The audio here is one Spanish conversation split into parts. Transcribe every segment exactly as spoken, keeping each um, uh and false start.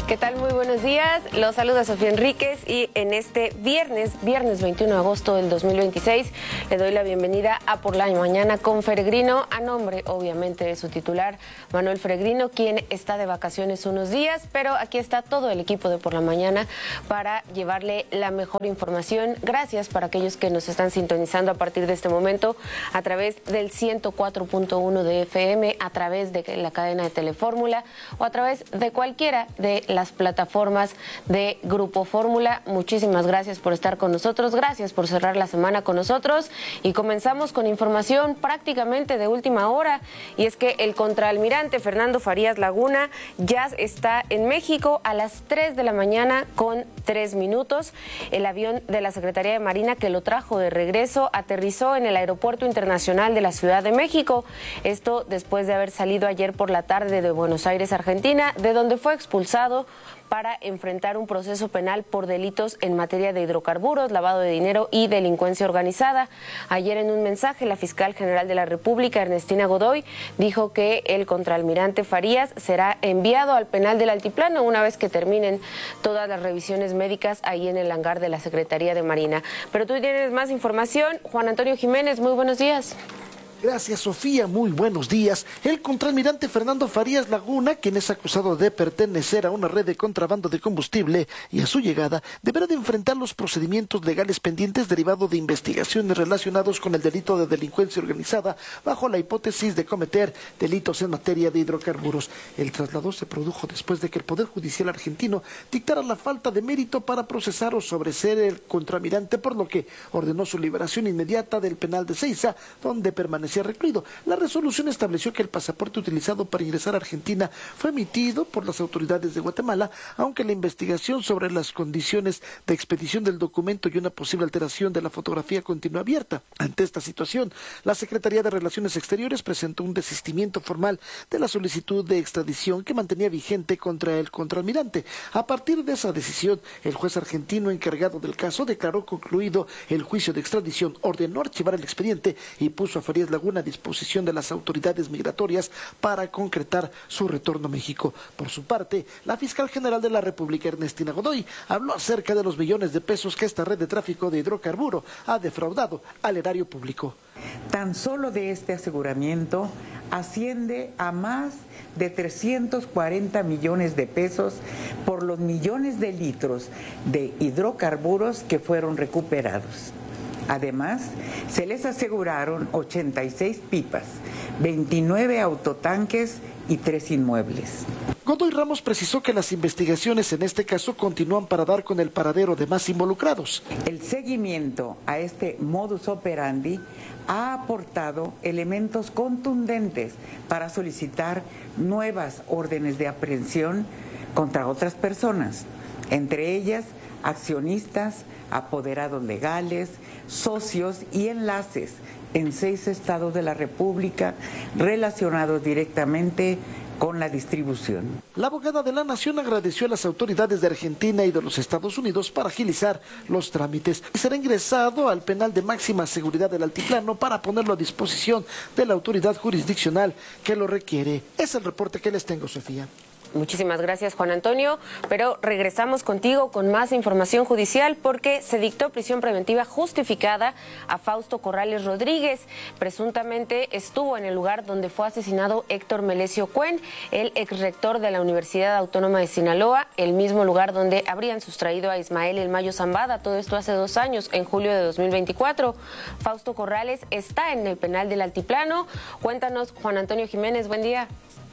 ¿Qué tal? Muy buenos días. Los saluda Sofía Enríquez y en este viernes, viernes veintiuno de agosto del dos mil veintiséis, le doy la bienvenida a Por la Mañana con Feregrino, a nombre, obviamente, de su titular, Manuel Feregrino, quien está de vacaciones unos días, pero aquí está todo el equipo de Por la Mañana para llevarle la mejor información. Gracias para aquellos que nos están sintonizando a partir de este momento a través del ciento cuatro punto uno de F M, a través de la cadena de Telefórmula o a través de cualquiera de las plataformas de Grupo Fórmula. Muchísimas gracias por estar con nosotros, gracias por cerrar la semana con nosotros y comenzamos con información prácticamente de última hora, y es que el contraalmirante Fernando Farías Laguna ya está en México a las tres de la mañana con tres minutos. El avión de la Secretaría de Marina que lo trajo de regreso aterrizó en el Aeropuerto Internacional de la Ciudad de México, esto después de haber salido ayer por la tarde de Buenos Aires, Argentina, de donde fue expulsado para enfrentar un proceso penal por delitos en materia de hidrocarburos, lavado de dinero y delincuencia organizada. Ayer, en un mensaje, la fiscal general de la República, Ernestina Godoy, dijo que el contraalmirante Farías será enviado al penal del Altiplano una vez que terminen todas las revisiones médicas ahí en el hangar de la Secretaría de Marina. Pero tú tienes más información. Juan Antonio Jiménez, muy buenos días. Gracias, Sofía. Muy buenos días. El contraalmirante Fernando Farías Laguna, quien es acusado de pertenecer a una red de contrabando de combustible y a su llegada, deberá de enfrentar los procedimientos legales pendientes derivados de investigaciones relacionados con el delito de delincuencia organizada bajo la hipótesis de cometer delitos en materia de hidrocarburos. El traslado se produjo después de que el Poder Judicial argentino dictara la falta de mérito para procesar o sobreseer el contraalmirante, por lo que ordenó su liberación inmediata del penal de Seiza, donde permanece recluido. La resolución estableció que el pasaporte utilizado para ingresar a Argentina fue emitido por las autoridades de Guatemala, aunque la investigación sobre las condiciones de expedición del documento y una posible alteración de la fotografía continúa abierta. Ante esta situación, la Secretaría de Relaciones Exteriores presentó un desistimiento formal de la solicitud de extradición que mantenía vigente contra el contraalmirante. A partir de esa decisión, el juez argentino encargado del caso declaró concluido el juicio de extradición, ordenó archivar el expediente y puso a Farías Laguna a disposición de las autoridades migratorias para concretar su retorno a México. Por su parte, la fiscal general de la República, Ernestina Godoy, habló acerca de los millones de pesos que esta red de tráfico de hidrocarburo ha defraudado al erario público. Tan solo de este aseguramiento asciende a más de trescientos cuarenta millones de pesos por los millones de litros de hidrocarburos que fueron recuperados. Además, se les aseguraron ochenta y seis pipas, veintinueve autotanques y tres inmuebles. Godoy Ramos precisó que las investigaciones en este caso continúan para dar con el paradero de más involucrados. El seguimiento a este modus operandi ha aportado elementos contundentes para solicitar nuevas órdenes de aprehensión contra otras personas, entre ellas accionistas, apoderados legales, socios y enlaces en seis estados de la República relacionados directamente con la distribución. La abogada de la Nación agradeció a las autoridades de Argentina y de los Estados Unidos para agilizar los trámites y será ingresado al penal de máxima seguridad del Altiplano para ponerlo a disposición de la autoridad jurisdiccional que lo requiere. Es el reporte que les tengo, Sofía. Muchísimas gracias, Juan Antonio, pero regresamos contigo con más información judicial porque se dictó prisión preventiva justificada a Fausto Corrales Rodríguez. Presuntamente estuvo en el lugar donde fue asesinado Héctor Melesio Cuen, el exrector de la Universidad Autónoma de Sinaloa, el mismo lugar donde habrían sustraído a Ismael El Mayo Zambada, todo esto hace dos años, en julio de dos mil veinticuatro. Fausto Corrales está en el penal del Altiplano. Cuéntanos, Juan Antonio Jiménez, buen día.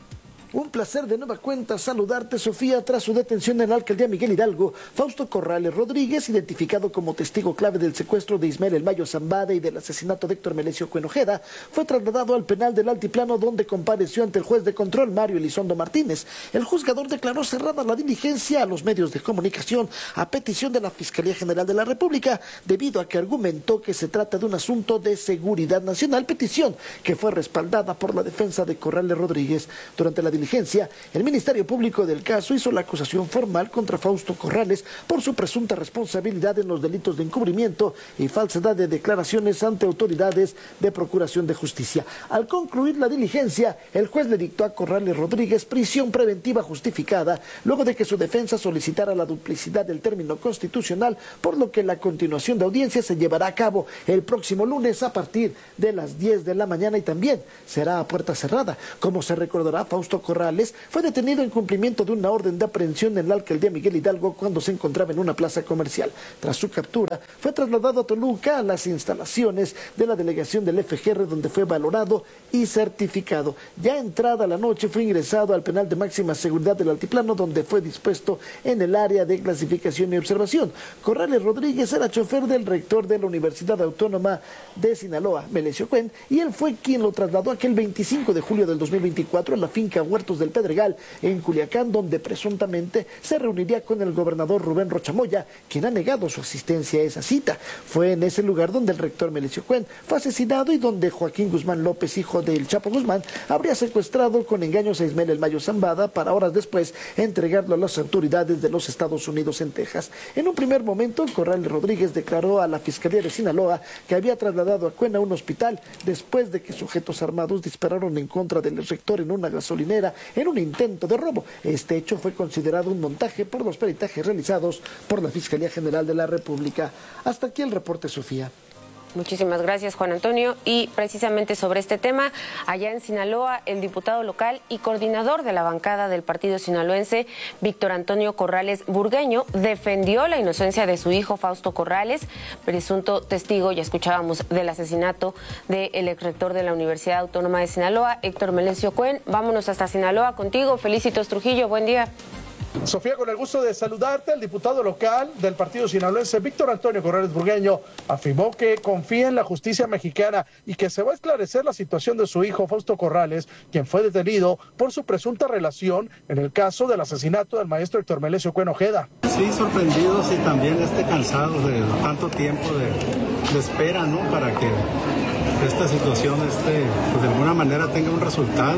Un placer de nueva cuenta saludarte, Sofía. Tras su detención en la alcaldía Miguel Hidalgo, Fausto Corrales Rodríguez, identificado como testigo clave del secuestro de Ismael El Mayo Zambada y del asesinato de Héctor Melesio Cuen Ojeda, fue trasladado al penal del Altiplano, donde compareció ante el juez de control Mario Elizondo Martínez. El juzgador declaró cerrada la diligencia a los medios de comunicación a petición de la Fiscalía General de la República, debido a que argumentó que se trata de un asunto de seguridad nacional, petición que fue respaldada por la defensa de Corrales Rodríguez. Durante la diligencia diligencia, el Ministerio Público del caso hizo la acusación formal contra Fausto Corrales por su presunta responsabilidad en los delitos de encubrimiento y falsedad de declaraciones ante autoridades de Procuración de Justicia. Al concluir la diligencia, el juez le dictó a Corrales Rodríguez prisión preventiva justificada, luego de que su defensa solicitara la duplicidad del término constitucional, por lo que la continuación de audiencia se llevará a cabo el próximo lunes a partir de las diez de la mañana y también será a puerta cerrada. Como se recordará, Fausto Corrales fue detenido en cumplimiento de una orden de aprehensión en la alcaldía Miguel Hidalgo cuando se encontraba en una plaza comercial. Tras su captura, fue trasladado a Toluca, a las instalaciones de la delegación del F G R, donde fue valorado y certificado. Ya entrada la noche, fue ingresado al penal de máxima seguridad del Altiplano, donde fue dispuesto en el área de clasificación y observación. Corrales Rodríguez era chofer del rector de la Universidad Autónoma de Sinaloa, Melesio Cuen, y él fue quien lo trasladó aquel veinticinco de julio del dos mil veinticuatro a la finca Huertos del Pedregal, en Culiacán, donde presuntamente se reuniría con el gobernador Rubén Rocha Moya, quien ha negado su asistencia a esa cita. Fue en ese lugar donde el rector Melesio Cuen fue asesinado y donde Joaquín Guzmán López, hijo del Chapo Guzmán, habría secuestrado con engaños a Ismael El Mayo Zambada para horas después entregarlo a las autoridades de los Estados Unidos en Texas. En un primer momento, Corrales Rodríguez declaró a la Fiscalía de Sinaloa que había trasladado a Cuen a un hospital después de que sujetos armados dispararon en contra del rector en una gasolinera en un intento de robo. Este hecho fue considerado un montaje por los peritajes realizados por la Fiscalía General de la República. Hasta aquí el reporte, Sofía. Muchísimas gracias, Juan Antonio. Y precisamente sobre este tema, allá en Sinaloa, el diputado local y coordinador de la bancada del partido sinaloense, Víctor Antonio Corrales Burgueño, defendió la inocencia de su hijo Fausto Corrales, presunto testigo, ya escuchábamos, del asesinato del exrector de la Universidad Autónoma de Sinaloa, Héctor Melesio Cuen. Vámonos hasta Sinaloa contigo. Felicitos Trujillo, buen día. Sofía, con el gusto de saludarte, el diputado local del partido sinaloense, Víctor Antonio Corrales Burgueño, afirmó que confía en la justicia mexicana y que se va a esclarecer la situación de su hijo Fausto Corrales, quien fue detenido por su presunta relación en el caso del asesinato del maestro Héctor Melesio Cuen Ojeda. Sí, sorprendidos y también este, cansados de tanto tiempo de, de espera, ¿no? Para que esta situación este, pues de alguna manera tenga un resultado,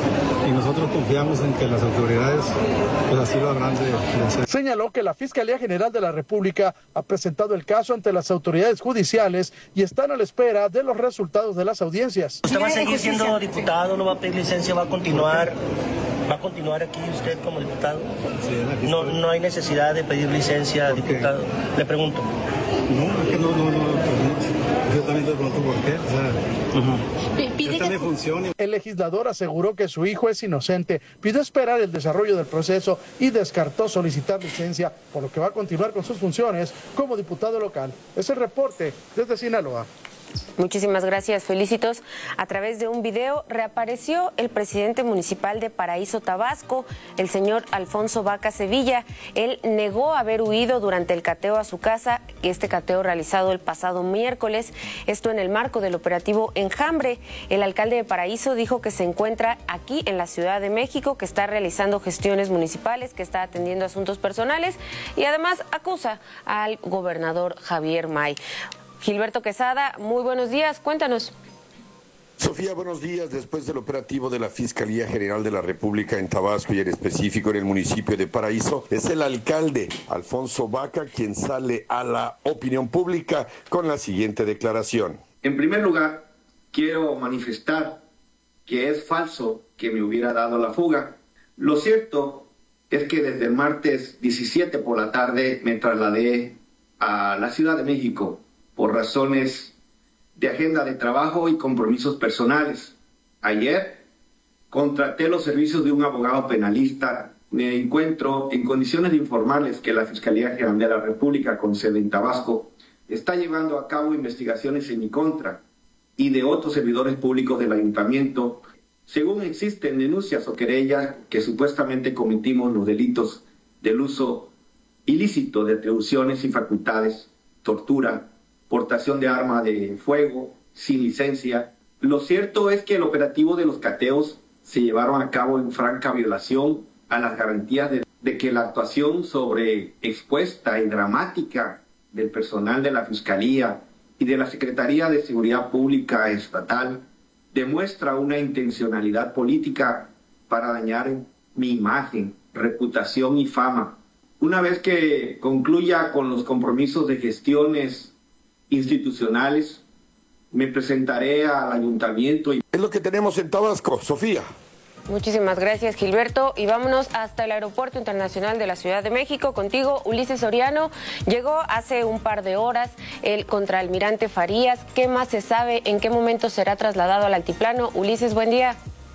y nosotros confiamos en que las autoridades pues así lo habrán de, de hacer. Señaló que la Fiscalía General de la República ha presentado el caso ante las autoridades judiciales y están a la espera de los resultados de las audiencias. ¿Usted va a seguir siendo diputado, no va a pedir licencia, va a continuar? ¿Va a continuar aquí usted como diputado? Sí, no, no hay necesidad de pedir licencia, diputado. Le pregunto. No, es que no, no, no, pues, yo también te pregunto por qué. O sea, uh-huh. Esta me funciona. El legislador aseguró que su hijo es inocente, pidió esperar el desarrollo del proceso y descartó solicitar licencia, por lo que va a continuar con sus funciones como diputado local. Es el reporte desde Sinaloa. Muchísimas gracias, Felicitos. A través de un video reapareció el presidente municipal de Paraíso, Tabasco, el señor Alfonso Vaca Sevilla. Él negó haber huido durante el cateo a su casa, este cateo realizado el pasado miércoles, esto en el marco del operativo Enjambre. El alcalde de Paraíso dijo que se encuentra aquí en la Ciudad de México, que está realizando gestiones municipales, que está atendiendo asuntos personales y además acusa al gobernador Javier May. Gilberto Quesada, muy buenos días, cuéntanos. Sofía, buenos días. Después del operativo de la Fiscalía General de la República en Tabasco y en específico en el municipio de Paraíso, es el alcalde Alfonso Vaca quien sale a la opinión pública con la siguiente declaración. En primer lugar, quiero manifestar que es falso que me hubiera dado la fuga. Lo cierto es que desde el martes diecisiete por la tarde me trasladé a la Ciudad de México por razones de agenda de trabajo y compromisos personales. Ayer contraté los servicios de un abogado penalista. Me encuentro en condiciones de informarles que la Fiscalía General de la República, con sede en Tabasco, está llevando a cabo investigaciones en mi contra y de otros servidores públicos del ayuntamiento, según existen denuncias o querellas que supuestamente cometimos los delitos del uso ilícito de atribuciones y facultades, tortura, portación de arma de fuego sin licencia. Lo cierto es que el operativo de los cateos se llevaron a cabo en franca violación a las garantías de, de que la actuación sobre expuesta y dramática del personal de la Fiscalía y de la Secretaría de Seguridad Pública Estatal demuestra una intencionalidad política para dañar mi imagen, reputación y fama. Una vez que concluya con los compromisos de gestiones institucionales, me presentaré al ayuntamiento. Y... Es lo que tenemos en Tabasco, Sofía. Muchísimas gracias, Gilberto. Y vámonos hasta el Aeropuerto Internacional de la Ciudad de México. Contigo, Ulises Soriano. Llegó hace un par de horas el contraalmirante Farías. ¿Qué más se sabe? ¿En qué momento será trasladado al altiplano? Ulises, buen día.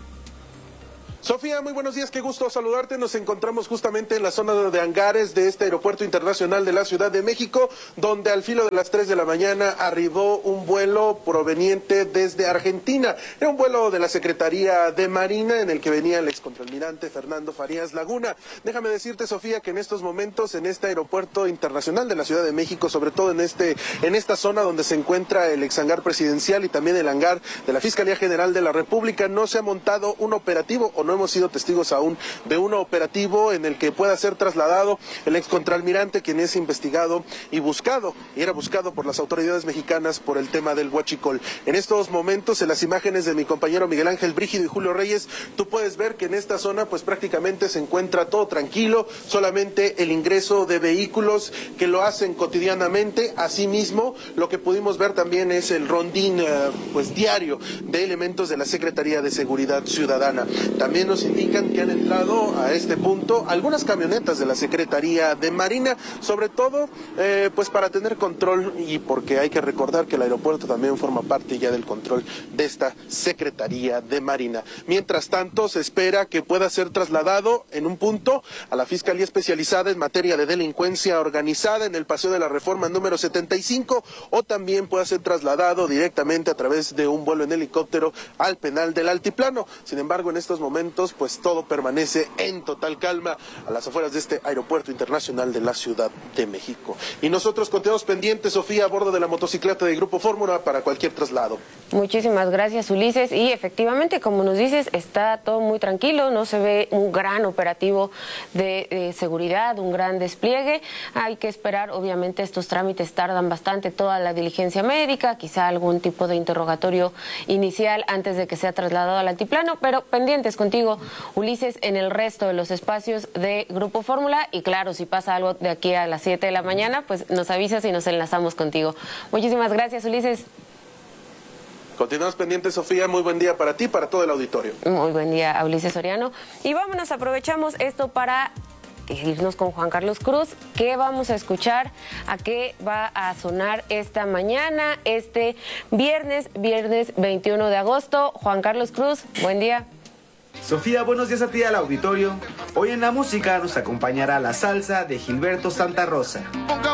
Sofía, muy buenos días, qué gusto saludarte. Nos encontramos justamente en la zona de hangares de este Aeropuerto Internacional de la Ciudad de México, donde al filo de las tres de la mañana arribó un vuelo proveniente desde Argentina. Era un vuelo de la Secretaría de Marina en el que venía el excontralmirante Fernando Farías Laguna. Déjame decirte, Sofía, que en estos momentos en este Aeropuerto Internacional de la Ciudad de México, sobre todo en este en esta zona donde se encuentra el exhangar presidencial y también el hangar de la Fiscalía General de la República, no se ha montado un operativo o no hemos sido testigos aún de un operativo en el que pueda ser trasladado el excontralmirante, quien es investigado y buscado, y era buscado por las autoridades mexicanas por el tema del huachicol. En estos momentos, en las imágenes de mi compañero Miguel Ángel Brígido y Julio Reyes, tú puedes ver que en esta zona pues prácticamente se encuentra todo tranquilo, solamente el ingreso de vehículos que lo hacen cotidianamente. Asimismo, lo que pudimos ver también es el rondín eh, pues diario de elementos de la Secretaría de Seguridad Ciudadana. También nos indican que han entrado a este punto algunas camionetas de la Secretaría de Marina, sobre todo eh, pues para tener control, y porque hay que recordar que el aeropuerto también forma parte ya del control de esta Secretaría de Marina. Mientras tanto, se espera que pueda ser trasladado en un punto a la Fiscalía Especializada en materia de delincuencia organizada en el Paseo de la Reforma número setenta y cinco, o también pueda ser trasladado directamente a través de un vuelo en helicóptero al penal del Altiplano. Sin embargo, en estos momentos pues todo permanece en total calma a las afueras de este Aeropuerto Internacional de la Ciudad de México. Y nosotros continuamos pendientes, Sofía, a bordo de la motocicleta de Grupo Fórmula para cualquier traslado. Muchísimas gracias, Ulises. Y efectivamente, como nos dices, está todo muy tranquilo, no se ve un gran operativo de, de seguridad, un gran despliegue. Hay que esperar, obviamente estos trámites tardan bastante, toda la diligencia médica, quizá algún tipo de interrogatorio inicial antes de que sea trasladado al altiplano, pero pendientes contigo, Ulises, en el resto de los espacios de Grupo Fórmula. Y claro, si pasa algo de aquí a las siete de la mañana, pues nos avisas y nos enlazamos contigo. Muchísimas gracias, Ulises. Continuamos pendientes, Sofía. Muy buen día para ti, para todo el auditorio. Muy buen día a Ulises Soriano. Y vámonos, aprovechamos esto para irnos con Juan Carlos Cruz. ¿Qué vamos a escuchar? ¿A qué va a sonar esta mañana, este viernes, viernes veintiuno de agosto? Juan Carlos Cruz, buen día. Sofía, buenos días a ti al auditorio. Hoy en la música nos acompañará la salsa de Gilberto Santa Rosa.